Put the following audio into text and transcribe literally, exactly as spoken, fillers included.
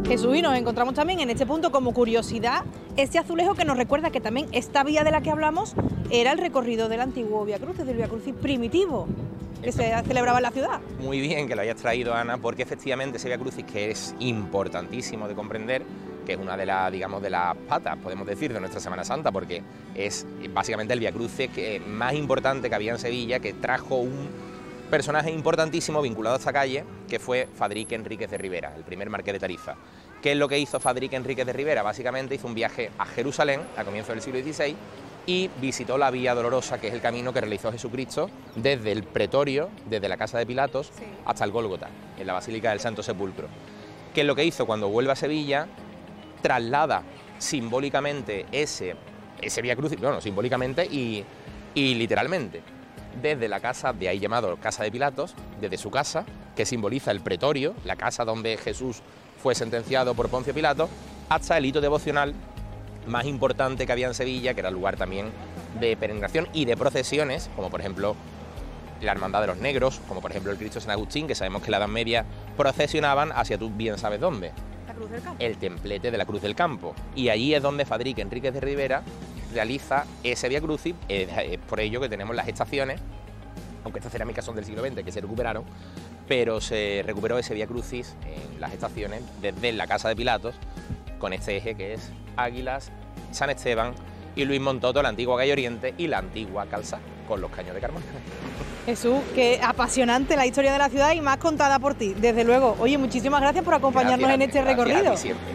Jesús, y nos encontramos también en este punto como curiosidad ese azulejo que nos recuerda que también esta vía de la que hablamos era el recorrido del antiguo Vía Crucis, del Vía Crucis primitivo que se celebraba en la ciudad. Muy bien que lo hayas traído, Ana, porque efectivamente ese Vía Crucis, que es importantísimo de comprender, que es una de las, digamos, de las patas, podemos decir, de nuestra Semana Santa, porque es básicamente el Vía Crucis que más importante que había en Sevilla, que trajo un personaje importantísimo vinculado a esta calle, que fue Fadrique Enríquez de Rivera, el primer marqués de Tarifa. ¿Qué es lo que hizo Fadrique Enríquez de Rivera? Básicamente hizo un viaje a Jerusalén a comienzos del siglo dieciséis y visitó la Vía Dolorosa, que es el camino que realizó Jesucristo desde el Pretorio, desde la casa de Pilatos, sí, hasta el Gólgota, en la Basílica del Santo Sepulcro. ¿Qué es lo que hizo? Cuando vuelve a Sevilla, traslada simbólicamente ese, ese Vía Crucis, bueno, simbólicamente y, y literalmente, desde la casa, de ahí llamado Casa de Pilatos, desde su casa, que simboliza el Pretorio, la casa donde Jesús fue sentenciado por Poncio Pilato, hasta el hito devocional más importante que había en Sevilla, que era el lugar también de peregrinación y de procesiones, como por ejemplo la Hermandad de los Negros, como por ejemplo el Cristo de San Agustín, que sabemos que en la Edad Media procesionaban hacia tú bien sabes dónde. La Cruz del Campo. El templete de la Cruz del Campo. Y allí es donde Fadrique Enríquez de Rivera realiza ese Vía Crucis, es por ello que tenemos las estaciones, aunque estas cerámicas son del siglo veinte, que se recuperaron, pero se recuperó ese Vía Crucis en las estaciones desde la Casa de Pilatos, con este eje que es Águilas, San Esteban y Luis Montoto, la antigua calle Oriente y la antigua Calzá, con los caños de carbón. Jesús, qué apasionante la historia de la ciudad y más contada por ti, desde luego. Oye, muchísimas gracias por acompañarnos Gracias, en este gracias recorrido. a ti siempre.